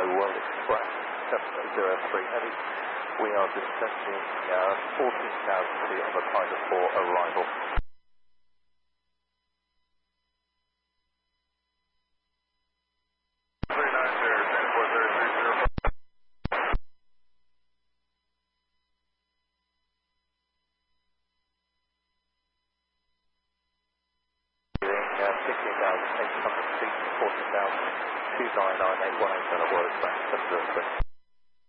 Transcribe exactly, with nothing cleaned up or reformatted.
World Express seven zero three Heavy. We are descending uh, fourteen thousand feet on the Tiger four arrival. sixteen thousand eight hundred feet, fourteen thousand two nine nine eight one eight on a World Express seven zero three.